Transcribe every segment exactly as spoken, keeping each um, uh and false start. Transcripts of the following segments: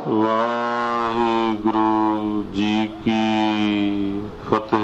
ਵਾਹਿਗੁਰੂ ਜੀ ਕੀ ਫਤਿਹ।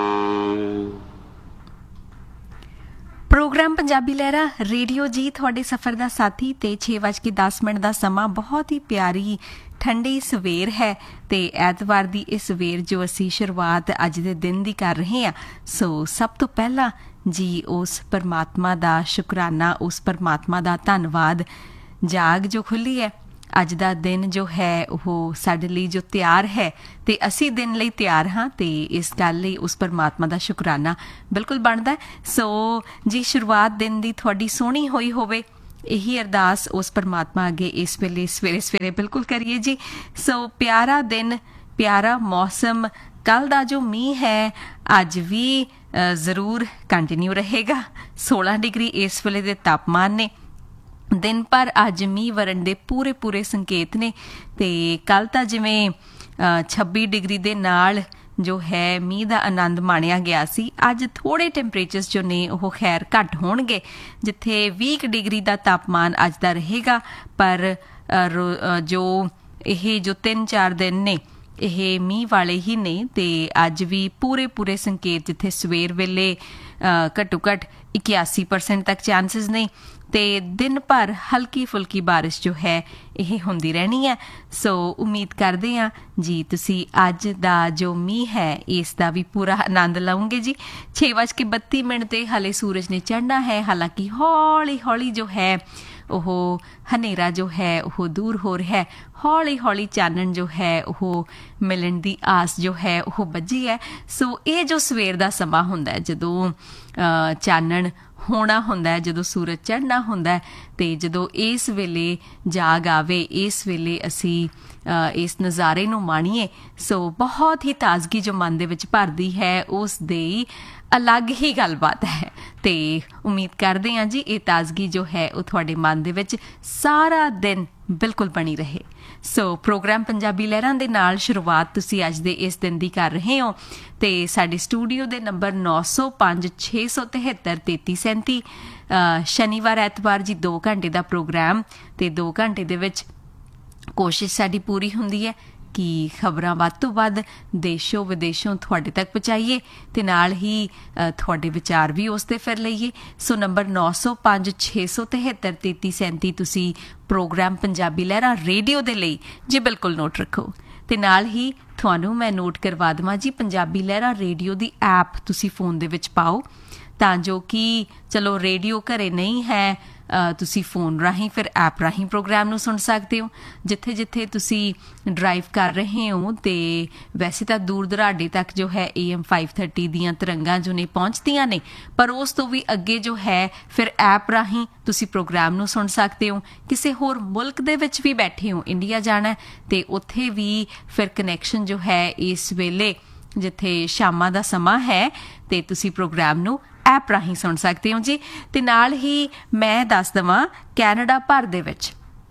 Programme Punjabi ਲਹਿਰਾ radio ਜੀ ਤੁਹਾਡੇ ਸਫ਼ਰ ਦਾ ਸਾਥੀ ਤੇ ਛੇ ਵੱਜ ਕੇ ਦਸ ਮਿੰਟ ਦਾ ਸਮਾਂ। ਬਹੁਤ ਹੀ ਪਿਆਰੀ ਠੰਡੀ ਸਵੇਰ ਹੈ ਤੇ ਐਤਵਾਰ ਦੀ ਇਹ ਸਵੇਰ ਜੋ ਅਸੀਂ ਸ਼ੁਰੂਆਤ ਅੱਜ ਦੇ ਦਿਨ ਦੀ ਕਰ ਰਹੇ ਹਾਂ। ਸੋ ਸਭ ਤੋਂ ਪਹਿਲਾਂ ਜੀ ਉਸ ਪਰਮਾਤਮਾ ਦਾ ਸ਼ੁਕਰਾਨਾ, ਉਸ ਪਰਮਾਤਮਾ ਦਾ ਧੰਨਵਾਦ। ਜਾਗ ਜੋ ਖੁੱਲੀ ਹੈ, ਅੱਜ ਦਾ ਦਿਨ ਜੋ ਹੈ ਉਹ ਸਾਡੇ ਲਈ ਜੋ ਤਿਆਰ ਹੈ ਤੇ ਅਸੀਂ ਦਿਨ ਲਈ ਤਿਆਰ ਹਾਂ ਤੇ ਇਸ ਗੱਲ ਲਈ ਉਸ ਪਰਮਾਤਮਾ ਦਾ ਸ਼ੁਕਰਾਨਾ ਬਿਲਕੁਲ ਬਣਦਾ। ਸੋ ਜੀ ਸ਼ੁਰੂਆਤ ਦਿਨ ਦੀ ਤੁਹਾਡੀ ਸੋਹਣੀ ਹੋਈ ਹੋਵੇ, ਇਹੀ ਅਰਦਾਸ ਉਸ ਪਰਮਾਤਮਾ ਅੱਗੇ ਇਸ ਵੇਲੇ ਸਵੇਰੇ ਸਵੇਰੇ ਬਿਲਕੁਲ ਕਰੀਏ ਜੀ। ਸੋ ਪਿਆਰਾ ਦਿਨ, ਪਿਆਰਾ ਮੌਸਮ। ਕੱਲ੍ਹ ਦਾ ਜੋ ਮੀਂਹ ਹੈ ਅੱਜ ਵੀ ਜ਼ਰੂਰ ਕੰਟੀਨਿਊ ਰਹੇਗਾ। ਸੋਲਾਂ ਡਿਗਰੀ ਇਸ ਵੇਲੇ ਦੇ ਤਾਪਮਾਨ ਨੇ। ਦਿਨ ਭਰ ਅੱਜ ਮੀਂਹ ਵਰਨ ਦੇ ਪੂਰੇ ਪੂਰੇ ਸੰਕੇਤ ਨੇ ਤੇ ਕੱਲ੍ਹ ਤਾਂ ਜਿਵੇਂ ਛੱਬੀ ਡਿਗਰੀ ਦੇ ਨਾਲ ਜੋ ਹੈ ਮੀਂਹ ਦਾ ਆਨੰਦ ਮਾਣਿਆ ਗਿਆ ਸੀ। ਅੱਜ ਥੋੜ੍ਹੇ ਟੈਂਪਰੇਚਰਸ ਜੋ ਨੇ ਉਹ ਖੈਰ ਘੱਟ ਹੋਣਗੇ, ਜਿੱਥੇ ਵੀਹ ਡਿਗਰੀ ਦਾ ਤਾਪਮਾਨ ਅੱਜ ਦਾ ਰਹੇਗਾ। ਪਰ ਜੋ ਇਹ ਜੋ ਤਿੰਨ ਚਾਰ ਦਿਨ ਨੇ ਇਹ ਮੀਂਹ ਵਾਲੇ ਹੀ ਨੇ ਤੇ ਅੱਜ ਵੀ ਪੂਰੇ ਪੂਰੇ ਸੰਕੇਤ, ਜਿੱਥੇ ਸਵੇਰ ਵੇਲੇ ਘੱਟੋ ਘੱਟ ਇਕਿਆਸੀ ਪਰਸੈਂਟ ਤੱਕ ਚਾਂਸਿਸ ਨੇ ਤੇ ਦਿਨ ਭਰ ਹਲਕੀ ਫੁਲਕੀ ਬਾਰਿਸ਼ ਜੋ ਹੈ ਇਹ ਹੁੰਦੀ ਰਹਿਣੀ ਹੈ। ਸੋ ਉਮੀਦ ਕਰਦੇ ਹਾਂ ਜੀ ਤੁਸੀਂ ਅੱਜ ਦਾ ਜੋ ਮੀਂਹ ਹੈ ਇਸ ਦਾ ਵੀ ਪੂਰਾ ਆਨੰਦ ਲਓਗੇ ਜੀ। ਛੇ ਵੱਜ ਕੇ ਬੱਤੀ ਮਿੰਟ ਤੇ ਹਾਲੇ ਸੂਰਜ ਨੇ ਚੜ੍ਹਨਾ ਹੈ। ਹਾਲਾਂਕਿ ਹੌਲੀ ਹੌਲੀ ਜੋ ਹੈ ਉਹ ਹਨੇਰਾ ਜੋ ਹੈ ਉਹ ਦੂਰ ਹੋ ਰਿਹਾ ਹੈ। ਹੌਲੀ ਹੌਲੀ ਚਾਨਣ ਜੋ ਹੈ ਉਹ ਮਿਲਣ ਦੀ ਆਸ ਜੋ ਹੈ ਉਹ ਬੱਝੀ ਹੈ। ਸੋ ਇਹ ਜੋ ਸਵੇਰ ਦਾ ਸਮਾਂ ਹੁੰਦਾ ਹੈ, ਜਦੋਂ ਚਾਨਣ ਹੋਣਾ ਹੁੰਦਾ ਹੈ, ਜਦੋਂ ਸੂਰਜ ਚੜ੍ਹਨਾ ਹੁੰਦਾ ਹੈ ਤੇ ਜਦੋਂ ਇਸ ਵੇਲੇ ਜਾਗ ਆਵੇ, ਇਸ ਵੇਲੇ ਅਸੀਂ ਇਸ ਨਜ਼ਾਰੇ ਨੂੰ ਮਾਣੀਏ, ਸੋ ਬਹੁਤ ਹੀ ਤਾਜ਼ਗੀ ਜੋ ਮਨ ਦੇ ਵਿੱਚ ਭਰਦੀ ਹੈ ਉਸ ਦੀ ਅਲੱਗ ਹੀ ਗੱਲਬਾਤ ਹੈ। ਤੇ ਉਮੀਦ ਕਰਦੇ ਹਾਂ ਜੀ ਇਹ ਤਾਜ਼ਗੀ ਜੋ ਹੈ ਉਹ ਤੁਹਾਡੇ ਮਨ ਦੇ ਵਿੱਚ ਸਾਰਾ ਦਿਨ ਬਿਲਕੁਲ ਬਣੀ ਰਹੇ। ਸੋ ਪ੍ਰੋਗਰਾਮ ਪੰਜਾਬੀ ਲਹਿਰਾਂ ਦੇ ਨਾਲ ਸ਼ੁਰੂਆਤ ਤੁਸੀਂ ਅੱਜ ਦੇ ਇਸ ਦਿਨ ਦੀ ਕਰ ਰਹੇ ਹੋ ਤੇ ਸਾਡੇ ਸਟੂਡੀਓ ਦੇ ਨੰਬਰ ਨੌ ਸੌ ਪੰਜ ਛੇ ਸੌ ਤਿਹੱਤਰ ਤੇਤੀ ਸੈਂਤੀ। ਸ਼ਨੀਵਾਰ ਐਤਵਾਰ ਜੀ ਦੋ ਘੰਟੇ ਦਾ ਪ੍ਰੋਗਰਾਮ ਤੇ ਦੋ ਘੰਟੇ ਦੇ ਵਿੱਚ ਕੋਸ਼ਿਸ਼ ਸਾਡੀ ਪੂਰੀ ਹੁੰਦੀ ਹੈ ਕਿ ਖਬਰਾਂ ਵੱਧ ਤੋਂ ਵੱਧ ਦੇਸ਼ੋਂ ਵਿਦੇਸ਼ੋਂ ਤੁਹਾਡੇ ਤੱਕ ਪਹੁੰਚਾਈਏ ਤੇ ਨਾਲ ਹੀ ਤੁਹਾਡੇ ਵਿਚਾਰ ਵੀ ਉਸ 'ਤੇ ਫਿਰ ਲਈਏ। ਸੋ ਨੰਬਰ ਨੌ ਸੌ ਪੰਜ ਛੇ ਸੌ ਤਿਹੱਤਰ ਤੇਤੀ ਸੈਂਤੀ ਤੁਸੀਂ ਪ੍ਰੋਗਰਾਮ ਪੰਜਾਬੀ ਲਹਿਰਾਂ ਰੇਡੀਓ ਦੇ ਲਈ ਜੀ ਬਿਲਕੁਲ ਨੋਟ ਰੱਖੋ। ਤੇ ਨਾਲ ਹੀ ਤੁਹਾਨੂੰ ਮੈਂ ਨੋਟ ਕਰਵਾ ਦੇਵਾਂ ਜੀ, ਪੰਜਾਬੀ ਲਹਿਰਾਂ ਰੇਡੀਓ ਦੀ ਐਪ ਤੁਸੀਂ ਫੋਨ ਦੇ ਵਿੱਚ ਪਾਓ ਤਾਂ ਜੋ ਕਿ ਚਲੋ ਰੇਡੀਓ ਘਰੇ ਨਹੀਂ ਹੈ, ਤੁਸੀਂ ਫੋਨ ਰਾਹੀਂ ਫਿਰ ਐਪ ਰਾਹੀਂ ਪ੍ਰੋਗਰਾਮ ਨੂੰ ਸੁਣ ਸਕਦੇ ਹੋ। ਜਿੱਥੇ ਜਿੱਥੇ ਤੁਸੀਂ ਡਰਾਈਵ ਕਰ ਰਹੇ ਹੋ ਤੇ ਵੈਸੇ ਤਾਂ ਦੂਰ ਦੁਰਾਡੇ ਤੱਕ ਜੋ ਹੈ ਏ ਐਮ ਫਾਈਵ ਥਰਟੀ ਦੀਆਂ ਤਰੰਗਾਂ ਜੋ ਨੇ ਪਹੁੰਚਦੀਆਂ ਨੇ, ਪਰ ਉਸ ਤੋਂ ਵੀ ਅੱਗੇ ਜੋ ਹੈ ਫਿਰ ਐਪ ਰਾਹੀਂ ਤੁਸੀਂ ਪ੍ਰੋਗਰਾਮ ਨੂੰ ਸੁਣ ਸਕਦੇ ਹੋ। ਕਿਸੇ ਹੋਰ ਮੁਲਕ ਦੇ ਵਿੱਚ ਵੀ ਬੈਠੇ ਹੋ, ਇੰਡੀਆ ਜਾਣਾ ਤੇ ਉੱਥੇ ਵੀ ਫਿਰ ਕਨੈਕਸ਼ਨ ਜੋ ਹੈ ਇਸ ਵੇਲੇ ਜਿੱਥੇ ਸ਼ਾਮਾਂ ਦਾ ਸਮਾਂ ਹੈ ਤੇ ਤੁਸੀਂ ਪ੍ਰੋਗਰਾਮ ਨੂੰ ਐਪ ਰਾਹੀਂ ਸੁਣ ਸਕਦੇ ਹੋ ਜੀ। ਤੇ ਨਾਲ ਹੀ ਮੈਂ ਦੱਸ ਦੇਵਾਂ, ਕੈਨੇਡਾ ਭਰ ਦੇ ਵਿੱਚ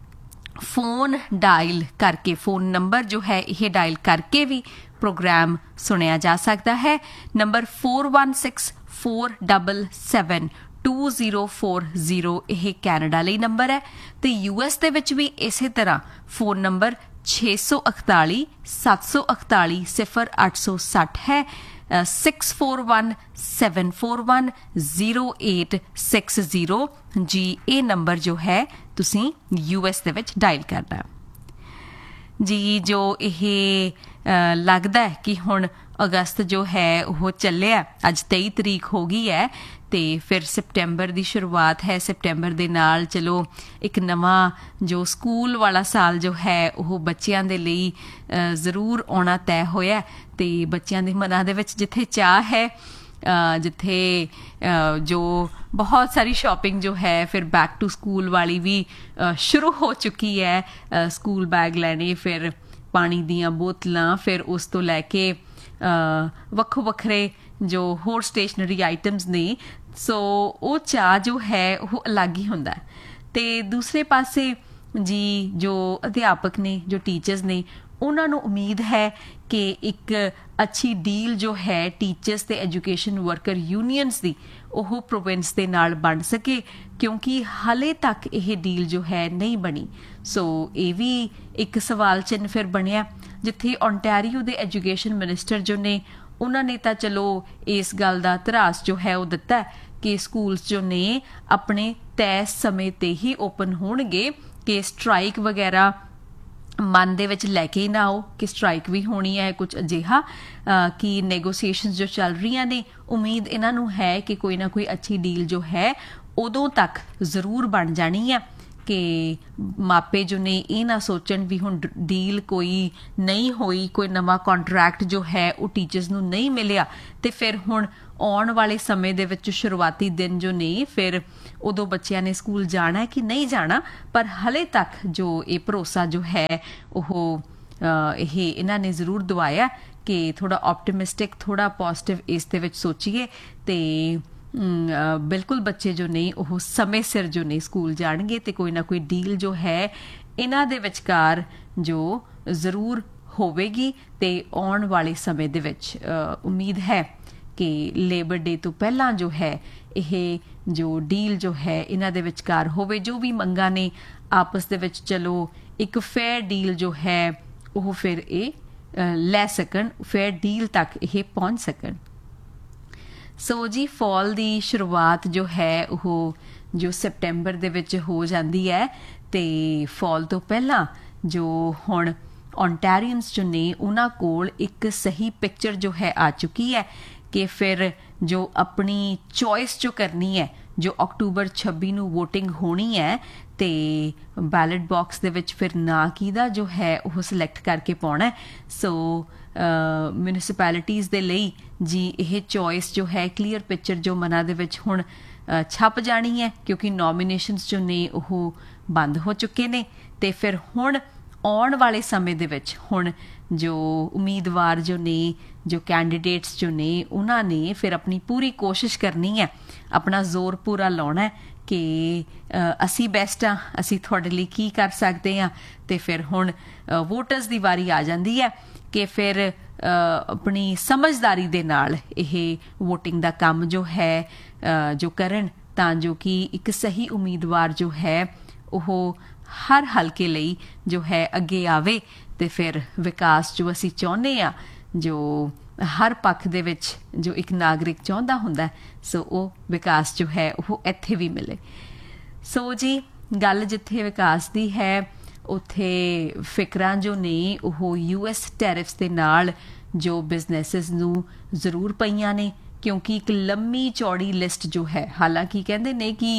ਫੋਨ ਡਾਇਲ ਕਰਕੇ, ਫੋਨ ਨੰਬਰ ਜੋ ਹੈ ਇਹ ਡਾਇਲ ਕਰਕੇ ਵੀ ਪ੍ਰੋਗਰਾਮ ਸੁਣਿਆ ਜਾ ਸਕਦਾ ਹੈ। Number four one six four double seven two zero four zero ਇਹ ਕੈਨੇਡਾ ਲਈ ਨੰਬਰ ਹੈ ਤੇ ਯੂ ਐਸ ਦੇ ਵਿੱਚ ਵੀ ਇਸੇ ਤਰ੍ਹਾਂ ਫੋਨ ਨੰਬਰ ਛੇ ਸੌ ਇਕਤਾਲੀ ਸੱਤ ਸੌ ਇਕਤਾਲੀ ਸਿਫਰ ਅੱਠ ਸੌ ਸੱਠ ਹੈ। Six four one seven four one zero eight six zero ਜੀ ਇਹ ਨੰਬਰ ਜੋ ਹੈ ਤੁਸੀਂ ਯੂ ਐਸ ਦੇ ਵਿੱਚ ਡਾਇਲ ਕਰਨਾ ਜੀ। ਜੋ ਇਹ ਲੱਗਦਾ ਕਿ ਹੁਣ ਅਗਸਤ ਜੋ ਹੈ ਉਹ ਚੱਲਿਆ, ਅੱਜ ਤੇਈ ਤਰੀਕ ਹੋ ਗਈ ਹੈ ਤੇ ਫਿਰ ਸਪਟੈਂਬਰ ਦੀ ਸ਼ੁਰੂਆਤ ਹੈ। ਸਪਟੈਂਬਰ ਦੇ ਨਾਲ ਚਲੋ ਇੱਕ ਨਵਾਂ ਜੋ ਸਕੂਲ ਵਾਲਾ ਸਾਲ ਜੋ ਹੈ ਉਹ ਬੱਚਿਆਂ ਦੇ ਲਈ ਜ਼ਰੂਰ ਆਉਣਾ ਤੈਅ ਹੋਇਆ ਤੇ ਬੱਚਿਆਂ ਦੇ ਮਨਾਂ ਦੇ ਵਿੱਚ ਜਿੱਥੇ ਚਾਹ ਹੈ, ਜਿੱਥੇ ਜੋ ਬਹੁਤ ਸਾਰੀ ਸ਼ਾਪਿੰਗ ਜੋ ਹੈ ਫਿਰ ਬੈਕ ਟੂ ਸਕੂਲ ਵਾਲੀ ਵੀ ਸ਼ੁਰੂ ਹੋ ਚੁੱਕੀ ਹੈ। ਸਕੂਲ ਬੈਗ ਲੈਣੇ, ਫਿਰ ਪਾਣੀ ਦੀਆਂ ਬੋਤਲਾਂ, ਫਿਰ ਉਸ ਤੋਂ ਲੈ ਕੇ ਵੱਖੋ ਵੱਖਰੇ ਜੋ ਹੋਰ ਸਟੇਸ਼ਨਰੀ ਆਈਟਮਸ ਨੇ। ਸੋ ਉਹ ਚਾਹ ਜੋ ਹੈ ਉਹ ਅਲੱਗ ਹੀ ਹੁੰਦਾ। ਤੇ ਦੂਸਰੇ ਪਾਸੇ ਜੀ ਜੋ ਅਧਿਆਪਕ ਨੇ, ਜੋ ਟੀਚਰਸ ਨੇ, ਉਹਨਾਂ ਨੂੰ ਉਮੀਦ ਹੈ ਕਿ ਇੱਕ ਅੱਛੀ ਡੀਲ ਜੋ ਹੈ ਟੀਚਰਸ ਤੇ ਐਜੂਕੇਸ਼ਨ ਵਰਕਰ ਯੂਨੀਅਨਸ ਦੀ ਉਹ ਪ੍ਰੋਵਿੰਸ ਦੇ ਨਾਲ ਬਣ ਸਕੇ, ਕਿਉਂਕਿ ਹਾਲੇ ਤੱਕ ਇਹ ਡੀਲ ਜੋ ਹੈ ਨਹੀਂ ਬਣੀ। ਸੋ ਇਹ ਵੀ ਇੱਕ ਸਵਾਲ ਚਿੰਨ੍ਹ ਫਿਰ ਬਣਿਆ, ਜਿੱਥੇ ਓਨਟਾਰੀਓ ਦੇ ਐਜੂਕੇਸ਼ਨ ਮਿਨਿਸਟਰ ਜੋ ਨੇ ਉਹਨਾਂ ਨੇ ਤਾਂ ਚਲੋ ਇਸ ਗੱਲ ਦਾ ਧਰਾਸ ਜੋ ਹੈ ਉਹ ਦਿੱਤਾ ਕਿ ਸਕੂਲਸ ਜੋ ਨੇ ਆਪਣੇ ਤੈਅ ਸਮੇਂ ਤੇ ਹੀ ਓਪਨ ਹੋਣਗੇ, ਕਿ ਸਟ੍ਰਾਈਕ ਵਗੈਰਾ ਮਨ ਦੇ ਵਿੱਚ ਲੈ ਕੇ ਹੀ ਨਾ ਆਓ ਕਿ ਸਟ੍ਰਾਈਕ ਵੀ ਹੋਣੀ ਹੈ। ਕੁਝ ਅਜਿਹਾ ਕਿ ਨੈਗੋਸੀਏਸ਼ਨਸ ਜੋ ਚੱਲ ਰਹੀਆਂ ਨੇ, ਉਮੀਦ ਇਹਨਾਂ ਨੂੰ ਹੈ ਕਿ ਕੋਈ ਨਾ ਕੋਈ ਅੱਛੀ ਡੀਲ ਜੋ ਹੈ ਉਦੋਂ ਤੱਕ ਜ਼ਰੂਰ ਬਣ ਜਾਣੀ ਹੈ, ਕਿ ਮਾਪੇ ਜੋ ਨੇ ਇਹ ਨਾ ਸੋਚਣ ਵੀ ਹੁਣ ਡੀਲ ਕੋਈ ਨਹੀਂ ਹੋਈ, ਕੋਈ ਨਵਾਂ ਕੰਟਰੈਕਟ ਜੋ ਹੈ ਉਹ ਟੀਚਰਸ ਨੂੰ ਨਹੀਂ ਮਿਲਿਆ, ਤੇ ਫਿਰ ਹੁਣ ਆਉਣ ਵਾਲੇ ਸਮੇਂ ਦੇ ਵਿੱਚ ਸ਼ੁਰੂਆਤੀ ਦਿਨ ਜੋ ਨੇ ਫਿਰ ਉਦੋਂ ਬੱਚਿਆਂ ਨੇ ਸਕੂਲ ਜਾਣਾ ਕਿ ਨਹੀਂ ਜਾਣਾ। ਪਰ ਹਲੇ ਤੱਕ ਜੋ ਇਹ ਭਰੋਸਾ ਜੋ ਹੈ ਉਹ ਇਹ ਇਹਨਾਂ ਨੇ ਜ਼ਰੂਰ ਦਵਾਇਆ ਕਿ ਥੋੜਾ ਆਪਟੀਮਿਸਟਿਕ, ਥੋੜਾ ਪੋਜ਼ਿਟਿਵ ਇਸ ਦੇ ਵਿੱਚ ਸੋਚੀਏ, ਤੇ ਬਿਲਕੁਲ ਬੱਚੇ ਜੋ ਨੇ ਉਹ ਸਮੇਂ ਸਿਰ ਜੋ ਨੇ ਸਕੂਲ ਜਾਣਗੇ, ਤੇ ਕੋਈ ਨਾ ਕੋਈ ਡੀਲ ਜੋ ਹੈ ਇਹਨਾਂ ਦੇ ਵਿਚਕਾਰ ਜੋ ਜ਼ਰੂਰ ਹੋਵੇਗੀ। ਤੇ ਆਉਣ ਵਾਲੇ ਸਮੇਂ ਦੇ ਵਿੱਚ ਉਮੀਦ ਹੈ ਕਿ ਲੇਬਰ ਡੇ ਤੋਂ ਪਹਿਲਾਂ ਜੋ ਹੈ ਇਹ ਜੋ ਡੀਲ ਜੋ ਹੈ ਇਹਨਾਂ ਦੇ ਵਿਚਕਾਰ ਹੋਵੇ, ਜੋ ਵੀ ਮੰਗਾਂ ਨੇ ਆਪਸ ਦੇ ਵਿੱਚ ਚਲੋ ਇੱਕ ਫੇਅਰ ਡੀਲ ਜੋ ਹੈ ਉਹ ਫਿਰ ਇਹ ਲੈ ਸਕਣ, ਫੇਅਰ ਡੀਲ ਤੱਕ ਇਹ ਪਹੁੰਚ ਸਕਣ। ਸੋ ਜੀ ਫਾਲ ਦੀ ਸ਼ੁਰੂਆਤ ਜੋ ਹੈ ਉਹ ਜੋ ਸੈਪਟੈਂਬਰ ਦੇ ਵਿੱਚ ਹੋ ਜਾਂਦੀ ਹੈ, ਤੇ ਫਾਲ ਤੋਂ ਪਹਿਲਾਂ ਜੋ ਹੁਣ ਓਨਟਾਰੀਅਨਸ ਜੋ ਨੇ ਉਹਨਾਂ ਕੋਲ ਇੱਕ ਸਹੀ ਪਿਕਚਰ ਜੋ ਹੈ ਆ ਚੁੱਕੀ ਹੈ ਕਿ ਫਿਰ ਜੋ ਆਪਣੀ ਚੋਇਸ ਜੋ ਕਰਨੀ ਹੈ, ਜੋ ਅਕਤੂਬਰ ਛੱਬੀ ਨੂੰ ਵੋਟਿੰਗ ਹੋਣੀ ਹੈ, ਤੇ ਬੈਲਟ ਬਾਕਸ ਦੇ ਵਿੱਚ ਫਿਰ ਨਾਂ ਕਿਹਦਾ ਜੋ ਹੈ ਉਹ ਸਿਲੈਕਟ ਕਰਕੇ ਪਾਉਣਾ। ਸੋ ਮਿਊਨਿਸਪੈਲਿਟੀਜ਼ ਦੇ ਲਈ ਜੀ ਇਹ ਚੋਇਸ ਜੋ ਹੈ ਕਲੀਅਰ ਪਿਕਚਰ ਜੋ ਮਨਾਂ ਦੇ ਵਿੱਚ ਹੁਣ ਛਪ ਜਾਣੀ ਹੈ, ਕਿਉਂਕਿ ਨੋਮੀਨੇਸ਼ਨਸ ਜੋ ਨੇ ਉਹ ਬੰਦ ਹੋ ਚੁੱਕੇ ਨੇ, ਤੇ ਫਿਰ ਹੁਣ ਆਉਣ ਵਾਲੇ ਸਮੇਂ ਦੇ ਵਿੱਚ ਹੁਣ ਜੋ ਉਮੀਦਵਾਰ ਜੋ ਨੇ, ਜੋ ਕੈਂਡੀਡੇਟਸ ਜੋ ਨੇ, ਉਹਨਾਂ ਨੇ ਫਿਰ ਆਪਣੀ ਪੂਰੀ ਕੋਸ਼ਿਸ਼ ਕਰਨੀ ਹੈ, ਆਪਣਾ ਜ਼ੋਰ ਪੂਰਾ ਲਾਉਣਾ ਕਿ ਅਸੀਂ ਬੈਸਟ ਹਾਂ, ਅਸੀਂ ਤੁਹਾਡੇ ਲਈ ਕੀ ਕਰ ਸਕਦੇ ਹਾਂ। ਤੇ ਫਿਰ ਹੁਣ ਵੋਟਰਸ ਦੀ ਵਾਰੀ ਆ ਜਾਂਦੀ ਹੈ ਕਿ ਫਿਰ ਆਪਣੀ ਸਮਝਦਾਰੀ ਦੇ ਨਾਲ ਇਹ ਵੋਟਿੰਗ ਦਾ ਕੰਮ ਜੋ ਹੈ ਜੋ ਕਰਨ, ਤਾਂ ਜੋ ਕਿ ਇੱਕ ਸਹੀ ਉਮੀਦਵਾਰ ਜੋ ਹੈ ਉਹ ਹਰ ਹਲਕੇ ਲਈ ਜੋ ਹੈ ਅੱਗੇ ਆਵੇ, ਤੇ ਫਿਰ ਵਿਕਾਸ ਜੋ ਅਸੀਂ ਚਾਹੁੰਦੇ ਹਾਂ, ਜੋ ਹਰ ਪੱਖ ਦੇ ਵਿੱਚ ਜੋ ਇੱਕ ਨਾਗਰਿਕ ਚਾਹੁੰਦਾ ਹੁੰਦਾ, ਸੋ ਉਹ ਵਿਕਾਸ ਜੋ ਹੈ ਉਹ ਇੱਥੇ ਵੀ ਮਿਲੇ। ਸੋ ਜੀ ਗੱਲ ਜਿੱਥੇ ਵਿਕਾਸ ਦੀ ਹੈ, ਉੱਥੇ ਫਿਕਰਾਂ ਜੋ ਨੇ ਉਹ ਯੂ ਐਸ ਟੈਰਿਫਸ ਦੇ ਨਾਲ ਜੋ ਬਿਜ਼ਨੈਸਿਸ ਨੂੰ ਜ਼ਰੂਰ ਪਈਆਂ ਨੇ, ਕਿਉਂਕਿ ਇੱਕ ਲੰਮੀ ਚੌੜੀ ਲਿਸਟ ਜੋ ਹੈ, ਹਾਲਾਂਕਿ ਕਹਿੰਦੇ ਨੇ ਕਿ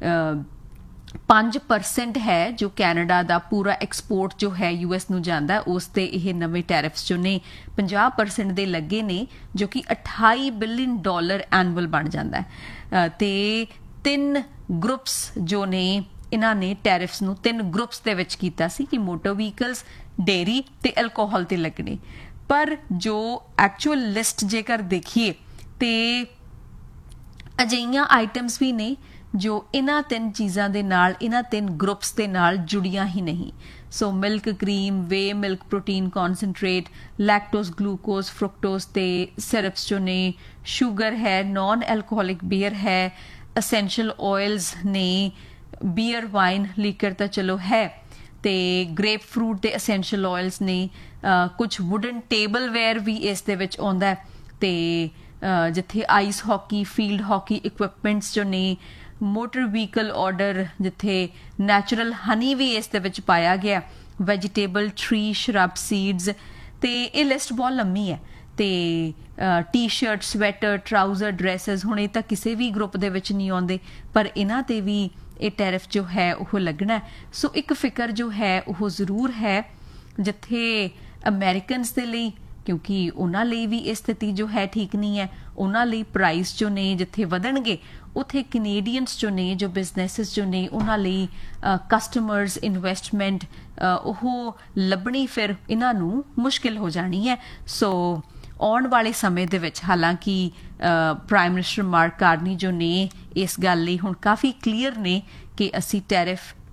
ਪੰਜ ਪਰਸੈਂਟ ਹੈ ਜੋ ਕੈਨੇਡਾ ਦਾ ਪੂਰਾ ਐਕਸਪੋਰਟ ਜੋ ਹੈ ਯੂ ਐਸ ਨੂੰ ਜਾਂਦਾ, ਉਸ ਤੇ ਇਹ ਨਵੇਂ ਟੈਰਿਫਸ ਜੋ ਨੇ ਪੰਜਾਹ ਪਰਸੈਂਟ ਦੇ ਲੱਗੇ ਨੇ, ਜੋ ਕਿ ਅਠਾਈ ਬਿਲੀਅਨ ਡਾਲਰ ਐਨੂਅਲ ਬਣ ਜਾਂਦਾ ਹੈ। ਤੇ ਤਿੰਨ ਗਰੁੱਪਸ ਜੋ ਨੇ ਇਹਨਾਂ ਨੇ ਟੈਰਿਫਸ ਨੂੰ ਤਿੰਨ ਗਰੁੱਪਸ ਦੇ ਵਿੱਚ ਕੀਤਾ ਸੀ ਕਿ ਮੋਟਰ ਵਹੀਕਲਸ, ਡੇਅਰੀ ਤੇ ਐਲਕੋਹਲ ਤੇ ਲੱਗਣੇ। ਪਰ ਜੋ ਐਕਚੁਅਲ ਲਿਸਟ ਜੇਕਰ ਦੇਖੀਏ ਤੇ ਅਜਿਹੀਆਂ ਆਈਟਮਸ ਵੀ ਨੇ ਜੋ ਇਹਨਾਂ ਤਿੰਨ ਚੀਜ਼ਾਂ ਦੇ ਨਾਲ, ਇਹਨਾਂ ਤਿੰਨ ਗਰੁੱਪਸ ਦੇ ਨਾਲ ਜੁੜੀਆਂ ਹੀ ਨਹੀਂ। ਸੋ ਮਿਲਕ ਕਰੀਮ, ਵੇ milk protein concentrate, ਲੈਕਟੋਸ, glucose, fructose ਤੇ ਸਿਰਪਸ ਜੋ ਨੇ, ਸ਼ੂਗਰ ਹੈ, ਨॉन ਐਲਕੋਹਲਿਕ ਬੀਅਰ ਹੈ, ਅਸੈਂਸ਼ੀਅਲ ਆਇਲਸ ਨੇ, ਬੀਅਰ, ਵਾਈਨ, ਲੀਕਰ ਤਾਂ ਚਲੋ ਹੈ, ਤੇ ਗ੍ਰੇਪ ਫਰੂਟ ਦੇ ਅਸੈਂਸ਼ੀਅਲ ਆਇਲਸ ਨੇ, ਕੁਝ ਵੁਡਨ ਟੇਬਲ ਵੇਅਰ ਵੀ ਇਸ ਦੇ ਵਿੱਚ ਆਉਂਦਾ, ਤੇ ਜਿੱਥੇ ice hockey, field hockey equipments ਜੋ ਨੇ, ਮੋਟਰ ਵਹੀਕਲ ਆਰਡਰ, ਜਿੱਥੇ ਨੈਚੁਰਲ ਹਨੀ ਵੀ ਇਸ ਦੇ ਵਿੱਚ ਪਾਇਆ ਗਿਆ, ਵੈਜੀਟੇਬਲ, ਟਰੀ, ਸ਼ਰਬ, ਸੀਡਸ, ਤੇ ਇਹ ਲਿਸਟ ਬਹੁਤ ਲੰਮੀ ਹੈ। ਤੇ T shirt, sweater, trouser, dresses, ਹੁਣ ਇਹ ਤਾਂ ਕਿਸੇ ਵੀ ਗਰੁੱਪ ਦੇ ਵਿੱਚ ਨਹੀਂ ਆਉਂਦੇ, ਪਰ ਇਹਨਾਂ ਤੇ ਵੀ ਇਹ ਟੈਰਿਫ ਜੋ ਹੈ ਉਹ ਲੱਗਣਾ। ਸੋ ਇੱਕ ਫਿਕਰ ਜੋ ਹੈ ਉਹ ਜ਼ਰੂਰ ਹੈ, ਜਿੱਥੇ ਅਮਰੀਕਨਸ ਦੇ ਲਈ, ਕਿਉਂਕਿ ਉਹਨਾਂ ਲਈ ਵੀ ਇਹ ਸਥਿਤੀ ਜੋ ਹੈ ਠੀਕ ਨਹੀਂ ਹੈ, ਉਹਨਾਂ ਲਈ ਪ੍ਰਾਈਸ ਜੋ ਨੇ ਜਿੱਥੇ ਵਧਣਗੇ, ਉੱਥੇ ਕੈਨੇਡੀਅਨਸ ਜੋ ਨੇ, ਜੋ ਬਿਜ਼ਨੈਸਿਸ ਜੋ ਨੇ, ਉਹਨਾਂ ਲਈ ਕਸਟਮਰਸ, ਇਨਵੈਸਟਮੈਂਟ ਉਹ ਲੱਭਣੀ ਫਿਰ ਇਹਨਾਂ ਨੂੰ ਮੁਸ਼ਕਿਲ ਹੋ ਜਾਣੀ ਹੈ। ਸੋ ਆਉਣ ਵਾਲੇ ਸਮੇਂ ਦੇ ਵਿੱਚ, ਹਾਲਾਂਕਿ ਪ੍ਰਾਈਮ ਮਿਨਿਸਟਰ ਮਾਰਕ ਕਾਰਨੀ ਜੋ ਨੇ ਇਸ ਗੱਲ ਲਈ ਹੁਣ ਕਾਫੀ ਕਲੀਅਰ ਨੇ ਕਿ ਅਸੀਂ ਟੈਰਿਫ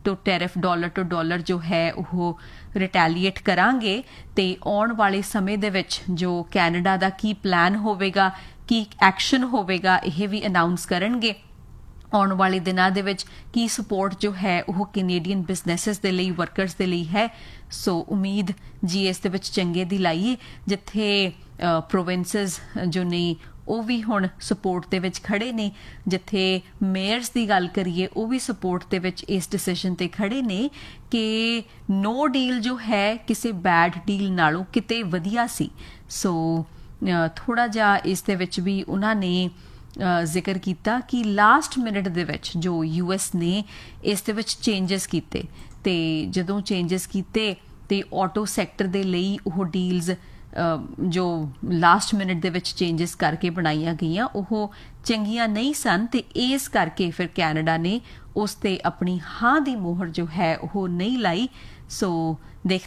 ਤੋਂ ਟੈਰਿਫ ਡਾਲਰ ਟੂ ਡਾਲਰ ਜੋ ਹੈ ਉਹ ਰਿਟੈਲੀਏਟ ਕਰਾਂਗੇ ਤੇ ਆਉਣ ਵਾਲੇ ਸਮੇਂ ਦੇ ਵਿੱਚ ਜੋ ਕੈਨੇਡਾ ਦਾ ਕੀ ਪਲਾਨ ਹੋਵੇਗਾ, ਕੀ ਐਕਸ਼ਨ ਹੋਵੇਗਾ, ਇਹ ਵੀ ਅਨਾਉਂਸ ਕਰਨਗੇ। ਆਉਣ ਵਾਲੇ ਦਿਨਾਂ ਦੇ ਵਿੱਚ ਕੀ ਸਪੋਰਟ ਜੋ ਹੈ ਉਹ ਕੈਨੇਡੀਅਨ ਬਿਜ਼ਨੈਸਿਸ ਦੇ ਲਈ, ਵਰਕਰਸ ਦੇ ਲਈ ਹੈ। ਸੋ ਉਮੀਦ ਜੀ ਇਸ ਦੇ ਵਿੱਚ ਚੰਗੇ ਦੀ ਲਾਈਏ, ਜਿੱਥੇ ਪ੍ਰੋਵਿੰਸਸ ਜੋ ਨੇ ਉਹ ਵੀ ਹੁਣ ਸਪੋਰਟ ਦੇ ਵਿੱਚ ਖੜੇ ਨੇ, ਜਿੱਥੇ ਮੇਅਰਸ ਦੀ ਗੱਲ ਕਰੀਏ ਉਹ ਵੀ ਸਪੋਰਟ ਦੇ ਵਿੱਚ ਇਸ ਡਿਸੀਜਨ ਤੇ ਖੜੇ ਨੇ ਕਿ ਨੋ ਡੀਲ ਜੋ ਹੈ ਕਿਸੇ ਬੈਡ ਡੀਲ ਨਾਲੋਂ ਕਿਤੇ ਵਧੀਆ ਸੀ। ਸੋ ਥੋੜਾ ਜਿਹਾ ਇਸ ਦੇ ਵਿੱਚ ਵੀ ਉਹਨਾਂ ਨੇ ਜ਼ਿਕਰ ਕੀਤਾ ਕਿ ਲਾਸਟ ਮਿੰਟ ਦੇ ਵਿੱਚ ਜੋ ਯੂ ਐਸ ਨੇ ਇਸ ਦੇ ਵਿੱਚ ਚੇਂਜਸ ਕੀਤੇ, ਤੇ ਜਦੋਂ ਚੇਂਜਸ ਕੀਤੇ ਤੇ ਆਟੋ ਸੈਕਟਰ ਦੇ ਲਈ ਉਹ ਡੀਲਸ ਜੋ ਲਾਸਟ ਮਿੰਟ ਦੇ ਵਿੱਚ ਚੇਂਜਸ ਕਰਕੇ ਬਣਾਈਆਂ ਗਈਆਂ ਉਹ ਚੰਗੀਆਂ ਨਹੀਂ ਸਨ, ਤੇ ਇਸ ਕਰਕੇ ਫਿਰ ਕੈਨੇਡਾ ਨੇ ਉਸ ਤੇ ਆਪਣੀ ਹਾਂ ਦੀ ਮੋਹਰ ਜੋ ਹੈ ਉਹ ਨਹੀਂ ਲਾਈ। ਸੋ ਦੇਖ